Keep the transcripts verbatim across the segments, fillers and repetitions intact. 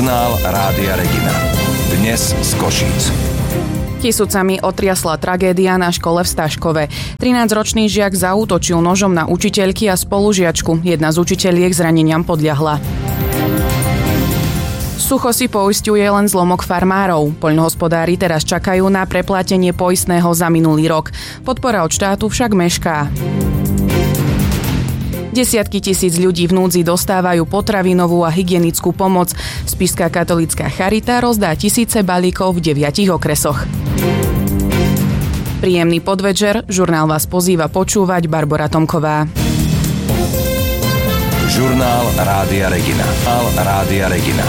Žurnál Rádia Regina. Dnes z Košíc. Kysucami otriasla tragédia na škole v Staškove. trinásťročný žiak zaútočil nožom na učiteľky a spolužiačku. Jedna z učiteľiek zraneniam podľahla. Sucho si poisťuje len zlomok farmárov. Poľnohospodári teraz čakajú na preplatenie poistného za minulý rok. Podpora od štátu však mešká. Desiatky tisíc ľudí v núdzi dostávajú potravinovú a hygienickú pomoc. Spišská katolícka charita rozdá tisíce balíkov v deviatich okresoch. Príjemný podvečer, žurnál vás pozýva počúvať Barbora Tomková. Žurnál Rádia Regina. Rádia Regina.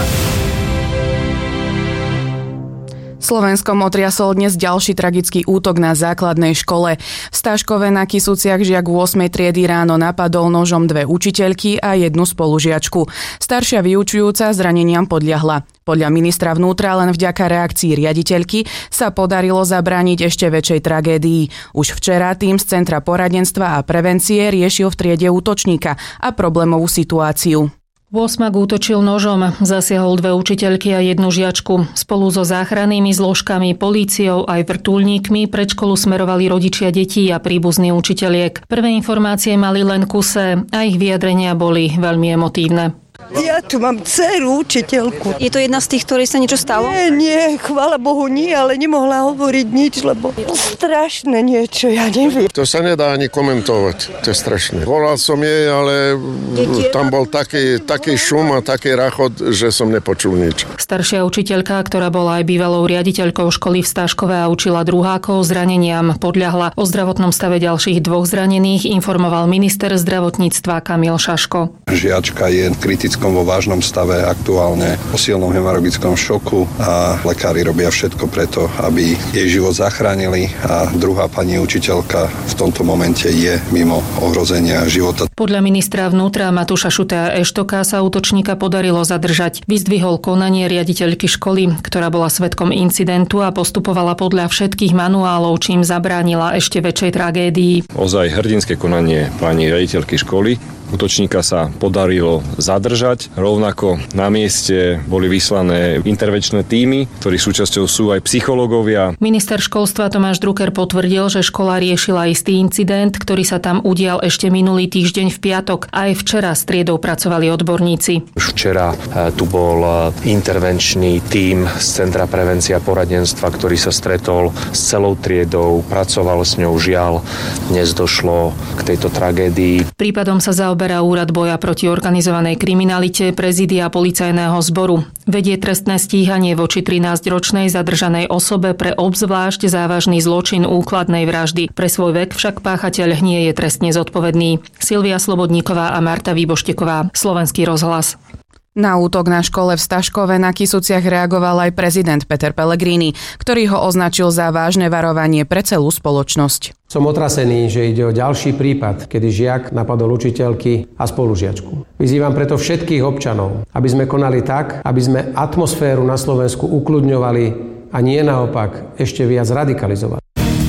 Slovenskom otriasol dnes ďalší tragický útok na základnej škole. V Staškove na Kysuciach žiak ôsmej triedy ráno napadol nožom dve učiteľky a jednu spolužiačku. Staršia vyučujúca zraneniam podľahla. Podľa ministra vnútra len vďaka reakcii riaditeľky sa podarilo zabrániť ešte väčšej tragédii. Už včera tým z Centra poradenstva a prevencie riešil v triede útočníka a problémovú situáciu. Osmak útočil nožom, zasiahol dve učiteľky a jednu žiačku. Spolu so záchrannými zložkami, políciou aj vrtuľníkmi pred školu smerovali rodičia detí a príbuzní učiteľiek. Prvé informácie mali len kuse a ich vyjadrenia boli veľmi emotívne. Ja tu mám dceru, učiteľku. Je to jedna z tých, ktorej sa niečo stalo? Nie, nie, chvála Bohu nie, ale nemohla hovoriť nič, lebo strašné niečo, ja neviem. To sa nedá ani komentovať, to je strašné. Volal som jej, ale tam bol taký, taký šum a taký rachot, že som nepočul nič. Staršia učiteľka, ktorá bola aj bývalou riaditeľkou školy v Staškove a učila druhákov, zraneniam podľahla. O zdravotnom stave ďalších dvoch zranených informoval minister zdravotníctva Kamil Šaško. Žiačka je kritická vo vážnom stave, aktuálne po silnom hemoragickom šoku a lekári robia všetko preto, aby jej život zachránili a druhá pani učiteľka v tomto momente je mimo ohrozenia života. Podľa ministra vnútra Matúša Šutea Eštoka sa útočníka podarilo zadržať. Vyzdvihol konanie riaditeľky školy, ktorá bola svedkom incidentu a postupovala podľa všetkých manuálov, čím zabránila ešte väčšej tragédii. Ozaj hrdinské konanie pani riaditeľky školy. Útočníka sa podarilo zadržať. Rovnako na mieste boli vyslané intervenčné tímy, ktorých súčasťou sú aj psychológovia. Minister školstva Tomáš Drucker potvrdil, že škola riešila istý incident, ktorý sa tam udial ešte minulý týždeň v piatok. Aj včera s triedou pracovali odborníci. Už včera tu bol intervenčný tím z Centra prevencie a poradenstva, ktorý sa stretol s celou triedou, pracoval s ňou. Žiaľ, dnes došlo k tejto tragédii. Prípadom sa zaoberá Úrad boja proti organizovanej kriminalite prezídia policajného zboru. Vedie trestné stíhanie voči trinásťročnej zadržanej osobe pre obzvlášť závažný zločin úkladnej vraždy. Pre svoj vek však páchateľ nie je trestne zodpovedný. Silvia Slobodníková a Marta Výbošteková, Slovenský rozhlas. Na útok na škole v Staškove na Kysuciach reagoval aj prezident Peter Pellegrini, ktorý ho označil za vážne varovanie pre celú spoločnosť. Som otrasený, že ide o ďalší prípad, kedy žiak napadol učiteľky a spolužiačku. Vyzývam preto všetkých občanov, aby sme konali tak, aby sme atmosféru na Slovensku ukľudňovali a nie naopak ešte viac radikalizovali.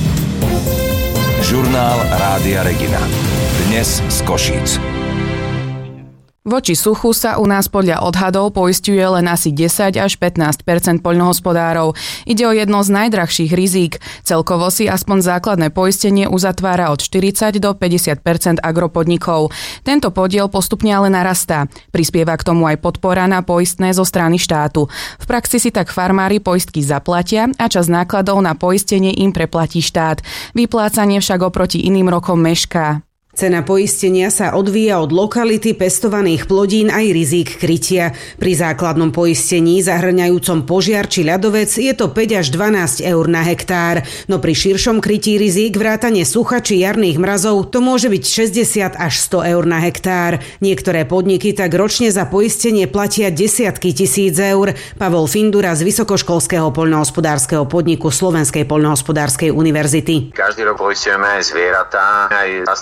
Žurnál Rádia Regina. Dnes z Košíc. Voči suchu sa u nás podľa odhadov poisťuje len asi desať až pätnásť percent poľnohospodárov. Ide o jedno z najdrahších rizík. Celkovo si aspoň základné poistenie uzatvára od štyridsať do päťdesiat percent agropodnikov. Tento podiel postupne ale narastá. Prispieva k tomu aj podpora na poistné zo strany štátu. V praxi si tak farmári poistky zaplatia a časť nákladov na poistenie im preplatí štát. Vyplácanie však oproti iným rokom mešká. Cena poistenia sa odvíja od lokality, pestovaných plodín aj rizík krytia. Pri základnom poistení zahrňajúcom požiar či ľadovec je to päť až dvanásť eur na hektár, no pri širšom krytí rizík vrátane sucha či jarných mrazov to môže byť šesťdesiat až sto eur na hektár. Niektoré podniky tak ročne za poistenie platia desiatky tisíc eur. Pavol Findura z vysokoškolského poľnohospodárskeho podniku Slovenskej poľnohospodárskej univerzity. Každý rok poistujeme aj zvieratá, aj rastlinnú výrobu.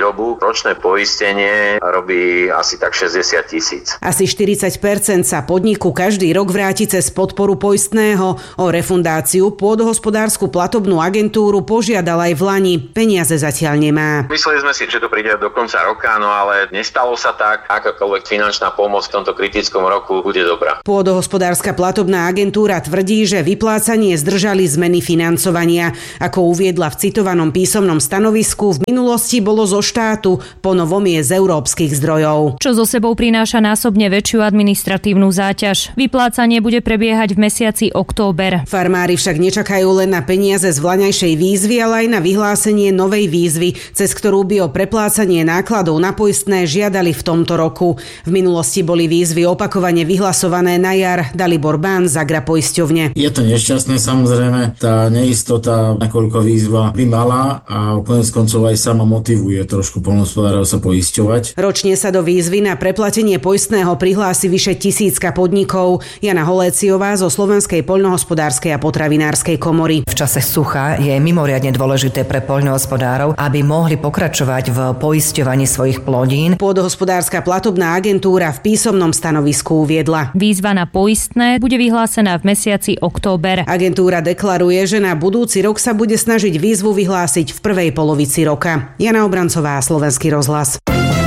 výrobu. Ročné poistenie robí asi tak šesťdesiat tisíc. Asi štyridsať percent sa podniku každý rok vráti cez podporu poistného. O refundáciu pôdohospodársku platobnú agentúru požiadala aj v lani. Peniaze zatiaľ nemá. Mysleli sme si, že to príde do konca roka, no ale nestalo sa tak. Akákoľvek finančná pomoc v tomto kritickom roku bude dobrá. Pôdohospodárska platobná agentúra tvrdí, že vyplácanie zdržali zmeny financovania. Ako uviedla v citovanom písomnom stanovisku, v minulosti bolo zo štátu, po novom je z európskych zdrojov. Čo so sebou prináša násobne väčšiu administratívnu záťaž. Vyplácanie bude prebiehať v mesiaci október. Farmári však nečakajú len na peniaze z vlaňajšej výzvy, ale aj na vyhlásenie novej výzvy, cez ktorú by o preplácanie nákladov na poistné žiadali v tomto roku. V minulosti boli výzvy opakovane vyhlasované na jar. Dalibor Bán z Agrapoisťovne. Je to nešťastné, samozrejme, tá neistota, nakoľko výzva by mala a koniec koncov aj sama motivuje trošku poľnohospodárov sa poisťovať. Ročne sa do výzvy na preplatenie poistného prihlási vyše tisícka podnikov. Jana Holéciová zo Slovenskej poľnohospodárskej a potravinárskej komory. V čase sucha je mimoriadne dôležité pre poľnohospodárov, aby mohli pokračovať v poisťovaní svojich plodín. Pôdohospodárska platobná agentúra v písomnom stanovisku uviedla. Výzva na poistné bude vyhlásená v mesiaci október. Agentúra deklaruje, že na budúci rok sa bude snažiť výzvu vyhlásiť v prvej polovici roka. Jana Obrancová, Slovenský rozhlas.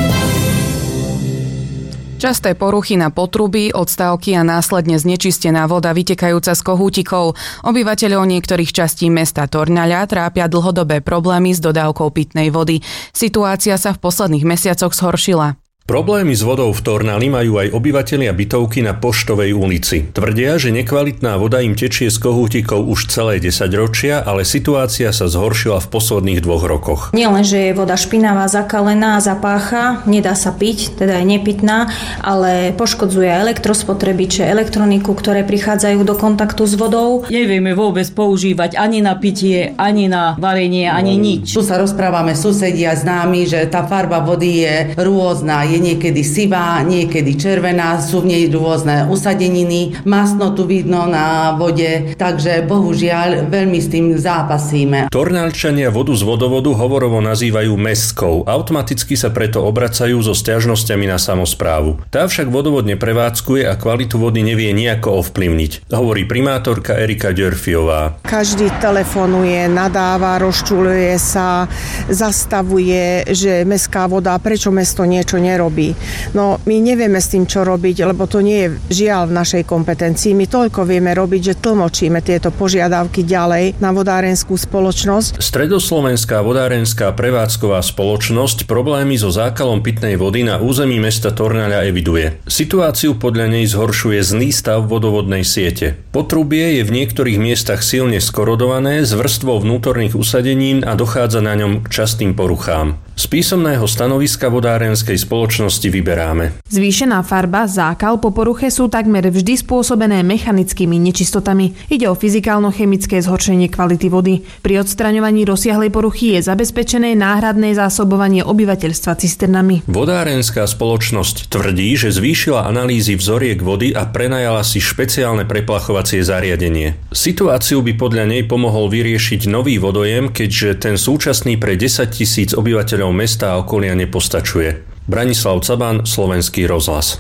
Časté poruchy na potrubí, odstávky a následne znečistená voda vytekajúca z kohútikov. Obyvateľov niektorých častí mesta Torňaľa trápia dlhodobé problémy s dodávkou pitnej vody. Situácia sa v posledných mesiacoch zhoršila. Problémy s vodou v Tornali majú aj obyvatelia bytovky na Poštovej ulici. Tvrdia, že nekvalitná voda im tečie z kohútikov už celé desaťročia, ale situácia sa zhoršila v posledných dvoch rokoch. Nielen, že je voda špinavá, zakalená, zapácha, nedá sa piť, teda je nepitná, ale poškodzuje elektrospotrebiče, elektroniku, ktoré prichádzajú do kontaktu s vodou. Nevieme vôbec používať ani na pitie, ani na varenie, ani nič. Tu sa rozprávame susedia s nami, že tá farba vody je rôzna. Je niekedy sivá, niekedy červená, sú v nej rôzne usadeniny, masno tu vidno na vode, takže bohužiaľ veľmi s tým zápasíme. Torňalčania vodu z vodovodu hovorovo nazývajú mestskou, automaticky sa preto obracajú so sťažnosťami na samosprávu. Tá však vodovod neprevádzkuje a kvalitu vody nevie nejako ovplyvniť, hovorí primátorka Erika Ďörfiová. Každý telefonuje, nadáva, rozčuľuje sa, zastavuje, že mestská voda, prečo mesto niečo nerobí. No my nevieme s tým, čo robiť, lebo to nie je žiaľ v našej kompetencii. My toľko vieme robiť, že tlmočíme tieto požiadavky ďalej na vodárenskú spoločnosť. Stredoslovenská vodárenská prevádzková spoločnosť problémy so zákalom pitnej vody na území mesta Torňaľa eviduje. Situáciu podľa nej zhoršuje zlý stav vodovodnej siete. Potrubie je v niektorých miestach silne skorodované s vrstvou vnútorných usadenín a dochádza na ňom k častým poruchám. Z písomného stanoviska vodárenskej spoločnosti vyberáme. Zvýšená farba, zákal po poruche sú takmer vždy spôsobené mechanickými nečistotami. Ide o fyzikálno-chemické zhoršenie kvality vody. Pri odstraňovaní rozsiahlej poruchy je zabezpečené náhradné zásobovanie obyvateľstva cisternami. Vodárenská spoločnosť tvrdí, že zvýšila analýzy vzoriek vody a prenajala si špeciálne preplachovacie zariadenie. Situáciu by podľa nej pomohol vyriešiť nový vodojem, keďže ten súčasný pre desaťtisíc obyvateľov mesta a okolia nepostačuje. Branislav Caban, Slovenský rozhlas.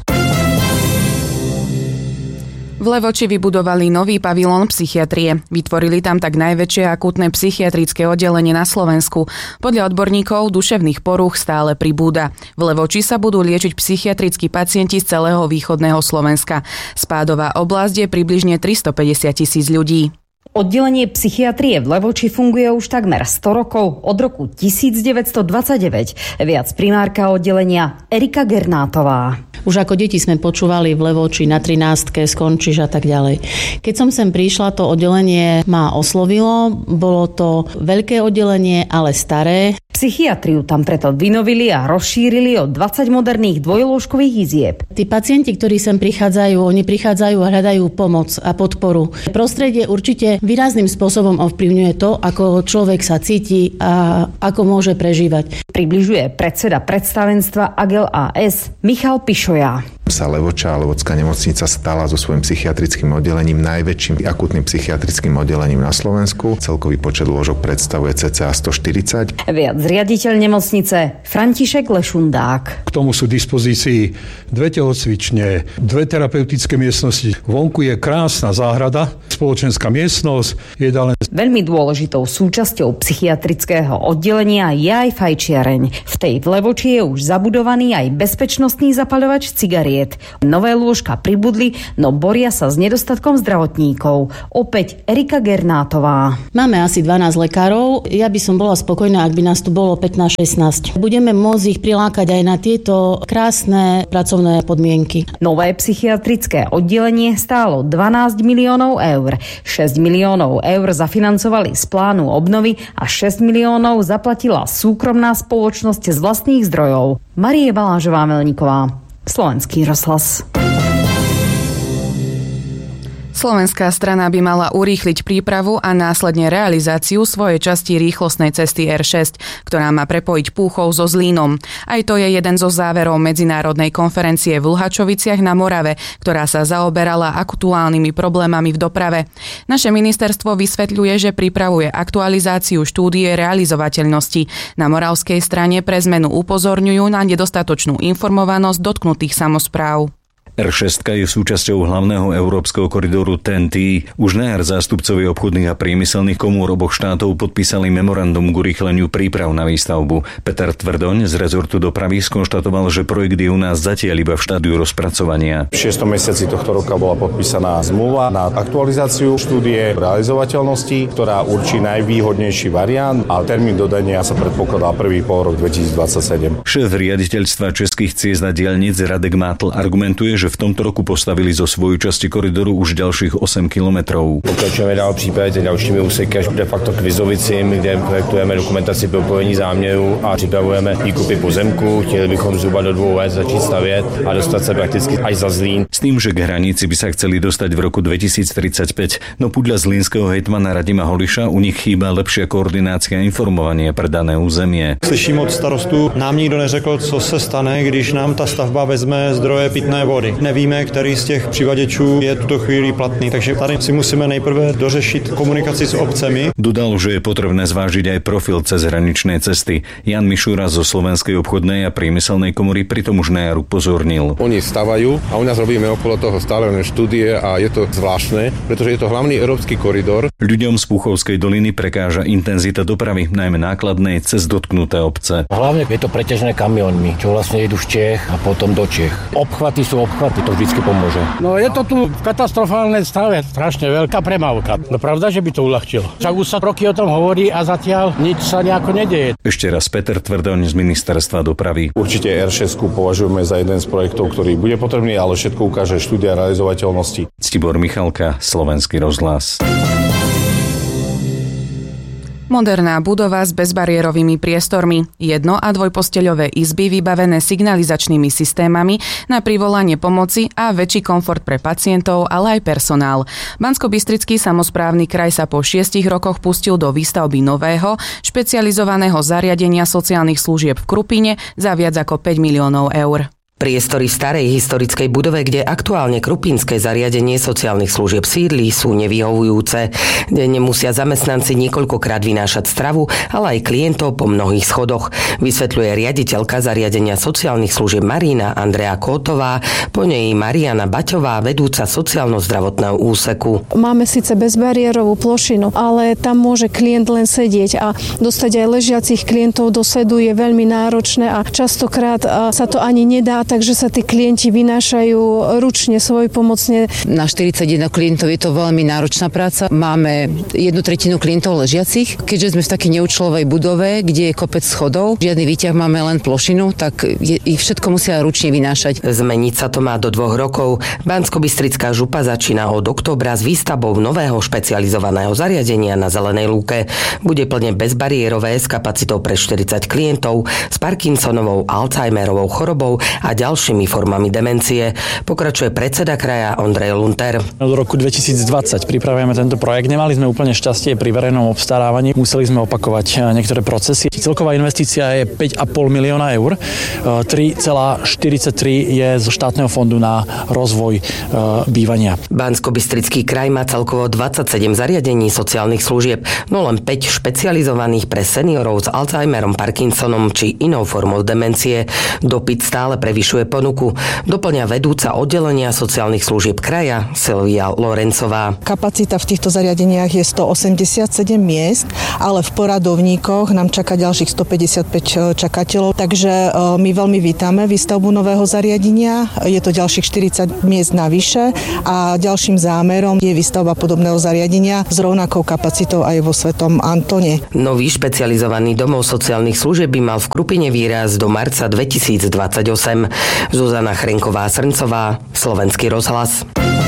V Levoči vybudovali nový pavilón psychiatrie. Vytvorili tam tak najväčšie akútne psychiatrické oddelenie na Slovensku. Podľa odborníkov duševných porúch stále pribúda. V Levoči sa budú liečiť psychiatrickí pacienti z celého východného Slovenska. Spádová oblasť je približne tristopäťdesiat tisíc ľudí. Oddelenie psychiatrie v Levoči funguje už takmer sto rokov, od roku devätnásťstodvadsaťdeväť. Viac primárka oddelenia Erika Gernátová. Už ako deti sme počúvali v Levoči na trinástke, skončíš a tak ďalej. Keď som sem prišla, to oddelenie ma oslovilo. Bolo to veľké oddelenie, ale staré. Psychiatriu tam preto vynovili a rozšírili o dvadsať moderných dvojlôžkových izieb. Tí pacienti, ktorí sem prichádzajú, oni prichádzajú a hľadajú pomoc a podporu. Prostredie určite výrazným spôsobom ovplyvňuje to, ako človek sa cíti a ako môže prežívať. Približuje predseda predstavenstva Agel á es Michal Pišoja. sa Levoča a Levočská nemocnica stala so svojím psychiatrickým oddelením najväčším akútnym psychiatrickým oddelením na Slovensku. Celkový počet lôžok predstavuje cca stoštyridsať. Viac riaditeľ nemocnice František Lešundák. K tomu sú v dispozícii dve telocvične, dve terapeutické miestnosti. Vonku je krásna záhrada, spoločenská miestnosť, jedálne. Veľmi dôležitou súčasťou psychiatrického oddelenia je aj fajčiareň. V tej v Levoči je už zabudovaný aj bezpečnostný zapaľovač cigariet. Nové lôžka pribudli, no boria sa s nedostatkom zdravotníkov. Opäť Erika Gernátová. Máme asi dvanásť lekárov. Ja by som bola spokojná, ak by nás tu bolo pätnásť šestnásť. Budeme môcť ich prilákať aj na tieto krásne pracovné podmienky. Nové psychiatrické oddelenie stálo dvanásť miliónov eur. šesť miliónov eur zafinancovali z plánu obnovy a šesť miliónov zaplatila súkromná spoločnosť z vlastných zdrojov. Marie Balážová-Melníková, Slovenský rozhlas. Slovenská strana by mala urýchliť prípravu a následne realizáciu svojej časti rýchlostnej cesty er šesť, ktorá má prepojiť Púchov so Zlínom. Aj to je jeden zo záverov medzinárodnej konferencie v Luhačoviciach na Morave, ktorá sa zaoberala aktuálnymi problémami v doprave. Naše ministerstvo vysvetľuje, že pripravuje aktualizáciu štúdie realizovateľnosti. Na moravskej strane pre zmenu upozorňujú na nedostatočnú informovanosť dotknutých samospráv. er šesť je súčasťou hlavného európskeho koridoru té en té. Už na jar zástupcovi obchodných a priemyselných komôr oboch štátov podpísali memorandum k urýchleniu príprav na výstavbu. Peter Tvrdoň z rezortu dopravy skonštatoval, že projekt je u nás zatiaľ iba v štádiu rozpracovania. V šiestom mesiaci tohto roka bola podpísaná zmluva na aktualizáciu štúdie realizovateľnosti, ktorá určí najvýhodnejší variant a termín dodania sa predpokladá prvý polrok dvetisícdvadsaťsedem. Šéf riaditeľstva Českých ciest a diaľnic Radek Mátl argumentuje, že v tomto roku postavili zo svojej časti koridoru už ďalších osem kilometrov. Pokračujeme dál přípravě dalšími úseky až de facto k Vizovicím, kde projektujeme dokumentaci pro propojení záměru a připravujeme výkupy pozemku. Chtěli bychom zhruba do dvou let začít stavět a dostat se prakticky až za Zlín. S tým, že k hranici by sa chceli dostať v roku dvetisíctridsaťpäť, no podľa zlínskeho hejtmana Radima Holiša u nich chýba lepšia koordinácia a informovanie pre dané územie. Slyším od starostu, nám nikdo neřekl, co se stane, když nám ta stavba vezme zdroje pitné vody. Nevíme, který z těch přivaděčů je tuto chvíli platný, takže tady si musíme nejprve dořešit komunikaci s obcemi. Dodal, že je potrebné zvážiť aj profil cezhraničnej cesty. Jan Mišúra zo Slovenskej obchodnej a priemyselnej komory pritom už na jar upozornil. Oni stavajú a u nás robíme okolo toho stále len štúdie a je to zvláštne, pretože je to hlavný európsky koridor. Ľuďom z Púchovskej doliny prekáža intenzita dopravy, najmä nákladnej cez dotknuté obce. Hlavne je to preťažené kamionmi, čo vlastne idú z Čech a potom do Čech. Obchvaty sú obchvaty, to vždycky pomôže. No je to tu v katastrofálnej stave, strašne veľká premávka. No pravda, že by to uľahčilo. Však už sa roky o tom hovorí a zatiaľ nič sa nejako nedeje. Ešte raz Peter Tvrdoň z ministerstva dopravy. Určite er šesť považujeme za jeden z projektov, ktorý bude potrebný, ale všetko ukáže štúdia realizovateľnosti. Ctibor Michalka, Slovenský rozhlas. Moderná budova s bezbariérovými priestormi, jedno- a dvojposteľové izby vybavené signalizačnými systémami na privolanie pomoci a väčší komfort pre pacientov, ale aj personál. Banskobystrický samosprávny kraj sa po šiestich rokoch pustil do výstavby nového, špecializovaného zariadenia sociálnych služieb v Krupine za viac ako päť miliónov eur. Priestory v starej historickej budove, kde aktuálne krupínske zariadenie sociálnych služieb sídli, sú nevyhovujúce. Denne musia zamestnanci niekoľkokrát vynášať stravu, ale aj klientov po mnohých schodoch. Vysvetľuje riaditeľka zariadenia sociálnych služieb Marína Andrea Kótová, po nej Mariana Baťová, vedúca sociálno-zdravotného úseku. Máme síce bezbariérovú plošinu, ale tam môže klient len sedieť a dostať aj ležiacich klientov do sedu je veľmi náročné a častokrát sa to ani nedá, takže sa tí klienti vynášajú ručne svojpomocne. Na štyridsaťjeden klientov je to veľmi náročná práca. Máme jednu tretinu klientov ležiacich. Keďže sme v takej neúčlovej budove, kde je kopec schodov, žiadny výťah, máme len plošinu, tak je, ich všetko musia ručne vynášať. Zmeniť sa to má do dvoch rokov. Banskobystrická župa začína od októbra s výstavbou nového špecializovaného zariadenia na Zelenej lúke. Bude plne bezbariérové s kapacitou pre štyridsať klientov s Parkinsonovou, Alzheimerovou chorobou a ďalšími formami demencie, pokračuje predseda kraja Ondrej Lunter. Od roku dvetisícdvadsať pripravujeme tento projekt. Nemali sme úplne šťastie pri verejnom obstarávaní. Museli sme opakovať niektoré procesy. Celková investícia je päť a pol milióna eur. tri celá štyridsaťtri je zo štátneho fondu na rozvoj bývania. Banskobystrický kraj má celkovo dvadsaťsedem zariadení sociálnych služieb, no len päť špecializovaných pre seniorov s Alzheimerom, Parkinsonom či inou formou demencie. Dopyt stále prevyšuje ponuku. Doplňa vedúca oddelenia sociálnych služieb kraja Silvia Lorencová. Kapacita v týchto zariadeniach je stoosemdesiatsedem miest, ale v poradovníkoch nám čaká ďalších stopäťdesiatpäť čakateľov, takže my veľmi vítame výstavbu nového zariadenia. Je to ďalších štyridsať miest navyše a ďalším zámerom je výstavba podobného zariadenia s rovnakou kapacitou aj vo Svetom Antone. Nový špecializovaný domov sociálnych služieb by mal v Krupine výraz do marca dvetisícdvadsaťosem. Zuzana Chrenková-Srncová, Slovenský rozhlas.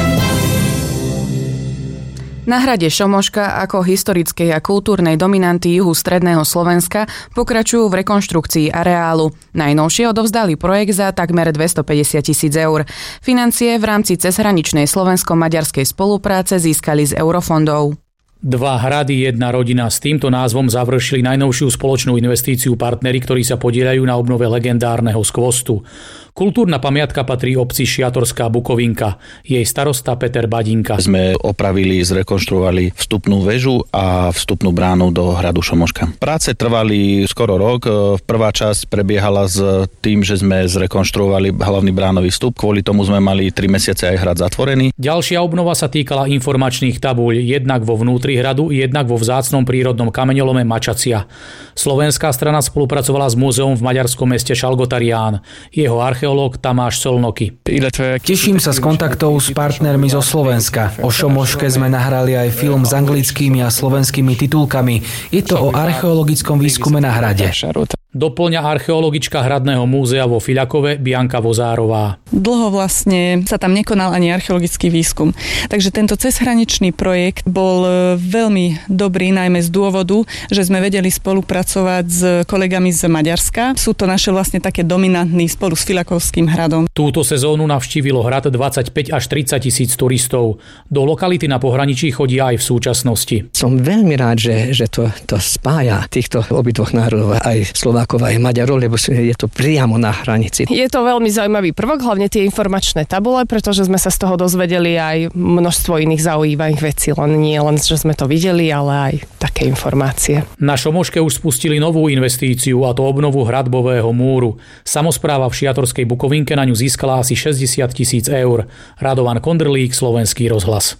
Na hrade Šomoška ako historickej a kultúrnej dominanty juhu stredného Slovenska pokračujú v rekonštrukcii areálu. Najnovšie odovzdali projekt za takmer dvestopäťdesiat tisíc eur. Financie v rámci cezhraničnej slovensko-maďarskej spolupráce získali z eurofondov. Dva hrady, jedna rodina. S týmto názvom završili najnovšiu spoločnú investíciu partneri, ktorí sa podieľajú na obnove legendárneho skvostu. Kultúrna pamiatka patrí obci Šiatorská Bukovinka. Jej starosta Peter Badinka. Sme opravili, zrekonštruovali vstupnú väžu a vstupnú bránu do hradu Šomoška. Práce trvali skoro rok. Prvá časť prebiehala s tým, že sme zrekonštruovali hlavný bránový vstup. Kvôli tomu sme mali tri mesiace aj hrad zatvorený. Ďalšia obnova sa týkala informačných tabuľ, jednak vo vnútri hradu, jednak vo vzácnom prírodnom kameňolome Mačacia. Slovenská strana spolupracovala s múzeom v maďarskom meste Šalgotarián. Jeho archeológ Tamáš Solnoky. Teším sa z kontaktov s partnermi zo Slovenska. O Šomoške sme nahrali aj film s anglickými a slovenskými titulkami. Je to o archeologickom výskume na hrade. Doplňa archeologička Hradného múzea vo Fiľakove Bianka Vozárová. Dlho vlastne sa tam nekonal ani archeologický výskum. Takže tento cezhraničný projekt bol veľmi dobrý, najmä z dôvodu, že sme vedeli spolupracovať s kolegami z Maďarska. Sú to naše vlastne také dominantní spolu s Fiľakovským hradom. Túto sezónu navštívilo hrad dvadsaťpäť až tridsať tisíc turistov. Do lokality na pohraničí chodia aj v súčasnosti. Som veľmi rád, že, že to, to spája týchto obidvoch národov, aj Slovákov, aj Maďarov, lebo je to priamo na hranici. Je to veľmi zaujímavý prvok, hlavne tie informačné tabule, pretože sme sa z toho dozvedeli aj množstvo iných zaujímavých vecí, len nie len, že sme to videli, ale aj také informácie. Na Šomoške už spustili novú investíciu, a to obnovu hradbového múru. Samospráva v Šiatorskej Bukovinke na ňu získala asi šesťdesiat tisíc eur. Radovan Kondrlík, Slovenský rozhlas.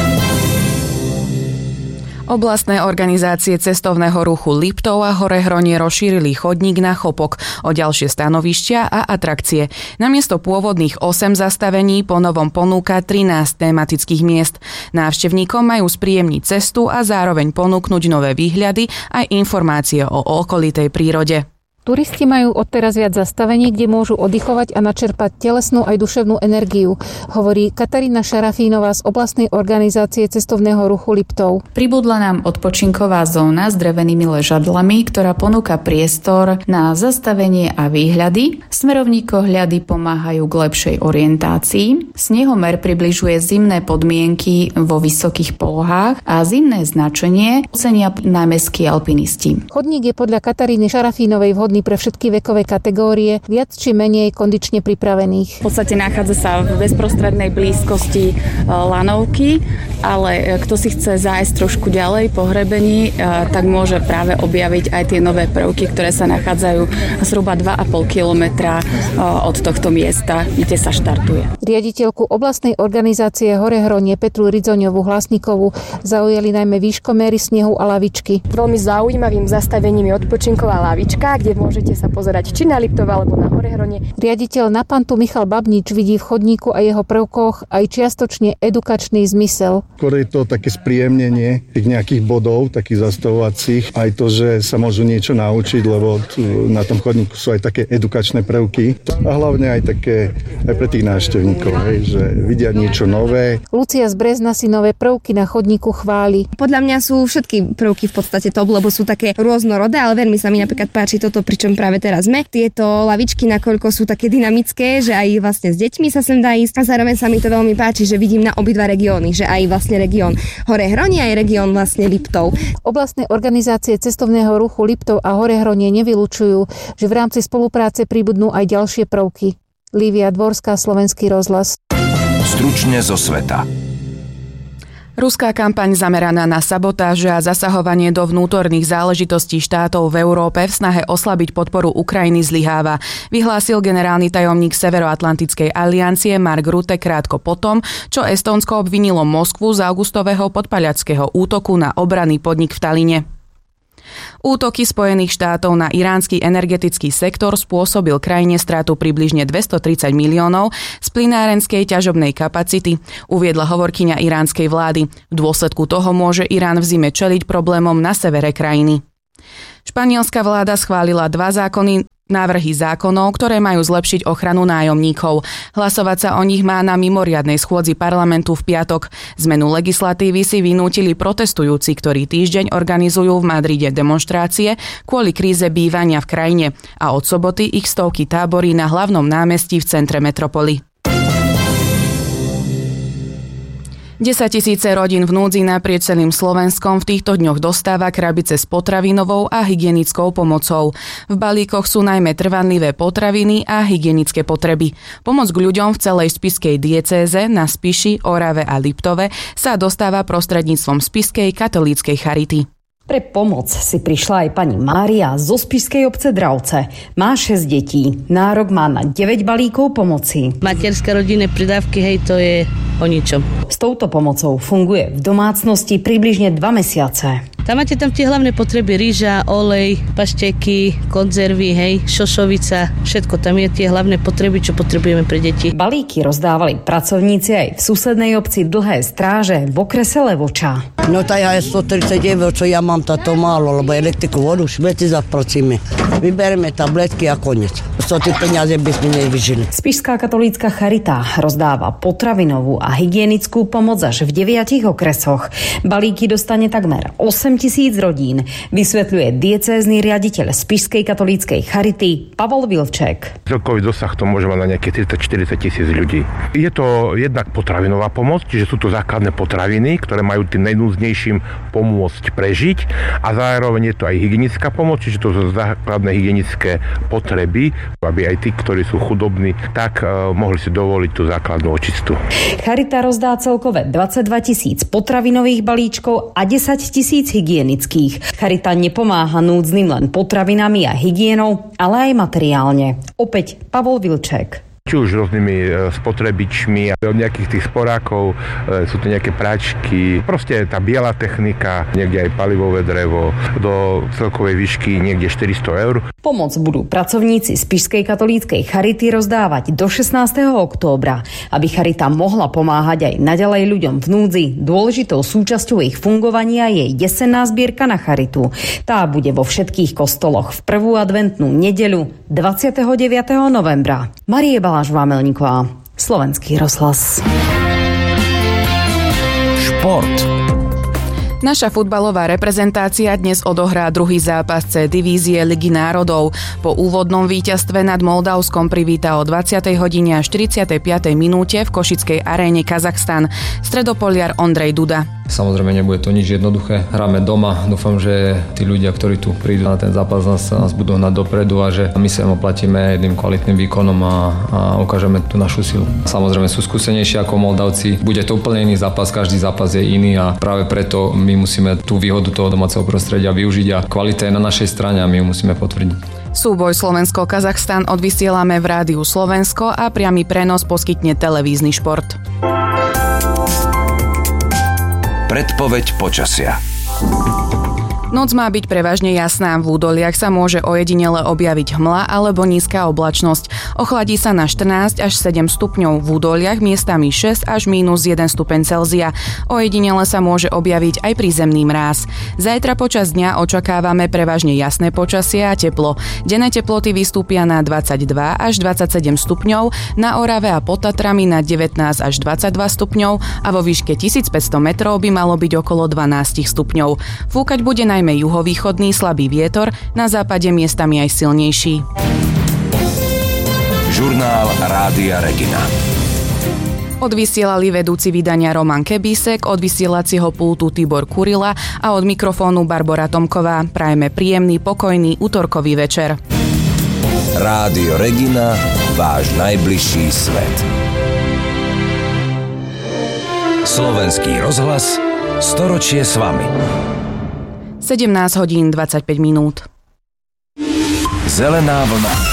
Oblastné organizácie cestovného ruchu Liptov a Horehronie rozšírili chodník na Chopok o ďalšie stanovištia a atrakcie. Namiesto pôvodných osem zastavení ponovom ponúka trinásť tematických miest. Návštevníkom majú spríjemniť cestu a zároveň ponúknuť nové výhľady aj informácie o okolitej prírode. Turisti majú odteraz viac zastavení, kde môžu oddychovať a načerpať telesnú aj duševnú energiu, hovorí Katarína Šarafínová z oblastnej organizácie cestovného ruchu Liptov. Pribudla nám odpočinková zóna s drevenými ležadlami, ktorá ponúka priestor na zastavenie a výhľady. Smerovníkohľady pomáhajú k lepšej orientácii. Snehomer približuje zimné podmienky vo vysokých polohách a zimné značenie ocenia najmä ski alpinisti. Chodník je podľa Kataríny Šarafínovej vhodný pre všetky vekové kategórie, viac či menej kondične pripravených. V podstate nachádza sa v bezprostrednej blízkosti lanovky, ale kto si chce zájsť trošku ďalej po hrebení, tak môže práve objaviť aj tie nové prvky, ktoré sa nachádzajú zhruba dva a pol kilometra od tohto miesta, kde sa štartuje. Riaditeľku oblastnej organizácie Horehronie Petru Ridzoňovú Hlasníkovú zaujali najmä výškoméry snehu a lavičky. Veľmi zaujímavým zastavením je odpočinková lavička, kde môžete sa pozerať či na Liptov alebo na Horehronie. Riaditeľ Napantu Michal Babnič vidí v chodníku a jeho prvkoch aj čiastočne edukačný zmysel. Skôr je to také spríjemnenie tých nejakých bodov, takých zastavovacích, aj to, že sa môžu niečo naučiť, lebo na tom chodníku sú aj také edukačné prvky a hlavne aj také aj pre tých návštevníkov, hej, že vidia niečo nové. Lucia z Brezna si nové prvky na chodníku chváli. Podľa mňa sú všetky prvky v podstate top, lebo sú také rôznorodé, ale veľmi sa mi napríklad páči toto pri pričom práve teraz sme. Tieto lavičky, nakoľko sú také dynamické, že aj vlastne s deťmi sa sem dá ísť a zároveň sa mi to veľmi páči, že vidím na obidva regióny, že aj vlastne región Horé Hronie, aj región vlastne Liptov. Oblastné organizácie cestovného ruchu Liptov a Horé Hronie nevylučujú, že v rámci spolupráce pribudnú aj ďalšie prvky. Lívia Dvorská, Slovenský rozhlas. Stručne zo sveta. Ruská kampaň zameraná na sabotáže a zasahovanie do vnútorných záležitostí štátov v Európe v snahe oslabiť podporu Ukrajiny zlyháva, vyhlásil generálny tajomník Severoatlantickej aliancie Mark Rutte krátko potom, čo Estónsko obvinilo Moskvu z augustového podpaľackého útoku na obranný podnik v Taline. Útoky Spojených štátov na iránsky energetický sektor spôsobil krajine stratu približne dvestotridsať miliónov z plynárenskej ťažobnej kapacity, uviedla hovorkyňa iránskej vlády. V dôsledku toho môže Irán v zime čeliť problémom na severe krajiny. Španielská vláda schválila dva zákony, návrhy zákonov, ktoré majú zlepšiť ochranu nájomníkov. Hlasovať sa o nich má na mimoriadnej schôdzi parlamentu v piatok. Zmenu legislatívy si vynútili protestujúci, ktorí týždeň organizujú v Madride demonštrácie kvôli kríze bývania v krajine a od soboty ich stovky táborí na hlavnom námestí v centre metropoly. Desaťtisíce rodín v núdzi naprieč celým Slovenskom v týchto dňoch dostáva krabice s potravinovou a hygienickou pomocou. V balíkoch sú najmä trvanlivé potraviny a hygienické potreby. Pomoc k ľuďom v celej spišskej diecéze na Spiši, Orave a Liptove sa dostáva prostredníctvom Spišskej katolíckej charity. Pre pomoc si prišla aj pani Mária zo spišskej obce Dravce. Má šesť detí. Nárok má na deväť balíkov pomoci. Materské rodinné pridávky, hej, to je o ničom. S touto pomocou funguje v domácnosti približne dva mesiace. Tam máte tam tie hlavné potreby, rýža, olej, pašteky, konzervy, hej, šošovica, všetko. Tam je tie hlavné potreby, čo potrebujeme pre deti. Balíky rozdávali pracovníci aj v susednej obci Dlhé Stráže v okrese Levoča. No tá ja je stotridsať eur, čo ja mám táto málo, lebo elektriku vodu všetci zapracíme. Vybereme tabletky a koniec. So tie peniaze by sme nevyžili. Spišská katolícka charita rozdáva potravinovú a hygienickú pomoc až v deviatich okresoch. Balíky dostane takmer osem tisíc rodín, vysvetľuje diecézny riaditeľ Spišskej katolíckej charity Pavol Vilček. Celkový dosah to môže mať na nejaké tridsať štyridsať tisíc ľudí. Je to jednak potravinová pomoc, čiže sú to základné potraviny, ktoré majú tým najnúznejším pomôcť prežiť, a zároveň je to aj hygienická pomoc, čiže to sú základné hygienické potreby, aby aj tí, ktorí sú chudobní, tak uh, mohli si dovoliť tú základnú očistu. Charita rozdá celkové dvadsaťdva tisíc potravinových balíčkov a desať tisíc hygienických. Charita nepomáha núdznym len potravinami a hygienou, ale aj materiálne. Opäť Pavol Vilček. Či už rôznymi spotrebičmi, od nejakých tých sporákov, sú to nejaké práčky, proste tá biela technika, niekde aj palivové drevo, do celkovej výšky niekde štyristo eur. Pomoc budú pracovníci Spišskej katolíckej charity rozdávať do šestnásteho októbra. Aby charita mohla pomáhať aj naďalej ľuďom v núdzi, dôležitou súčasťou ich fungovania je jesenná zbierka na charitu. Tá bude vo všetkých kostoloch v prvú adventnú nedeľu dvadsiateho deviateho novembra. Marie Baláš Vámelníková, Slovenský rozhlas. Šport. Naša futbalová reprezentácia dnes odohrá druhý zápas C divízie Ligy národov. Po úvodnom víťazstve nad Moldavskom privíta o dvadsiatej hodine a štyridsiatej piatej minúte v Košickej aréne Kazachstan stredopoliar Ondrej Duda. Samozrejme nebude to nič jednoduché. Hráme doma. Dúfam, že tí ľudia, ktorí tu prídu na ten zápas, nás, nás budú hnať dopredu a že my sa im oplatíme jedným kvalitným výkonom a, a ukážeme tú našu silu. Samozrejme sú skúsenejší ako Moldavci. Bude to úplne iný zápas, každý zápas je iný a práve preto my musíme tú výhodu toho domáceho prostredia využiť a kvalita je na našej strane a my ju musíme potvrdiť. Súboj Slovensko-Kazachstan odvysielame v Rádiu Slovensko a priamy prenos poskytne televízny šport. Predpoveď počasia. Noc má byť prevažne jasná, v údoliach sa môže ojedinele objaviť hmla alebo nízka oblačnosť. Ochladí sa na štrnásť až sedem stupňov, v údoliach miestami šesť až mínus jeden stupeň Celzia. Ojedinele sa môže objaviť aj prízemný mráz. Zajtra počas dňa očakávame prevažne jasné počasie a teplo. Denné teploty vystúpia na dvadsaťdva až dvadsaťsedem stupňov, na Orave a pod Tatrami na devätnásť až dvadsaťdva stupňov a vo výške tisícpäťsto metrov by malo byť okolo dvanásť stupňov. Fúkať bude najmä najmä juhovýchodný slabý vietor, na západe miestami aj silnejší. Žurnál Rádia Regina. Odvysielali vedúci vydania Roman Kebísek, od vysielacieho pultu Tibor Kurila a od mikrofónu Barbora Tomková. Prajeme príjemný, pokojný utorkový večer. Rádio Regina, váš najbližší svet. Slovenský rozhlas, storočie s vami. sedemnásť hodín dvadsaťpäť minút. Zelená vlna.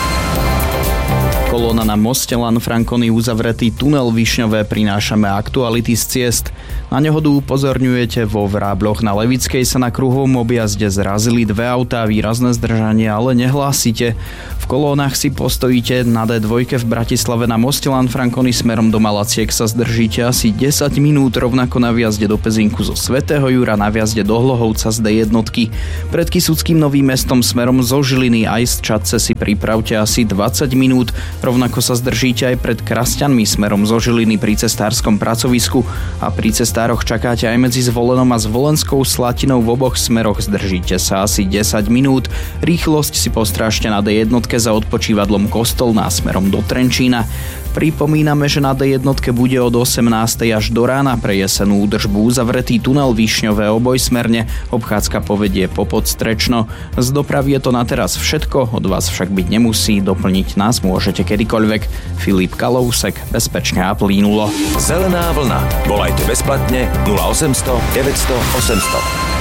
Kolóna na moste Lanfranconi, uzavretý tunel Višňové, prinášame aktuality z ciest. Na nehodu upozorňujete, vo Vrábloch na Levickej sa na kruhovom objazde zrazili dve autá, výrazné zdržanie ale nehlásite. V kolónach si postojíte, na dé dva v Bratislave na moste Lanfranconi smerom do Malaciek sa zdržíte asi desať minút, rovnako na vjazde do Pezinku zo Svätého Jura, na vjazde do Hlohovca z dé jedna. Pred Kysuckým Novým Mestom smerom zo Žiliny aj z Čadce si pripravte asi dvadsať minút. Rovnako sa zdržíte aj pred Krasťanmi smerom zo Žiliny pri cestárskom pracovisku a pri cestároch čakáte aj medzi Zvolenom a Zvolenskou Slatinou, v oboch smeroch zdržíte sa asi desať minút. Rýchlosť si postrážte na dé jedna za odpočívadlom Kostolná smerom do Trenčína. Pripomíname, že na dé jedna bude od osemnástej až do rána pre jesenú údržbu uzavretý tunel Višňové obojsmerne, obchádzka povedie po Podstrečno. Z dopravy je to na teraz všetko, od vás však byť nemusí, doplniť nás môžete kedykoľvek. Filip Kalousek, bezpečne a plynulo. Zelená vlna. Volajte bezplatne nula osemsto deväťsto osemsto.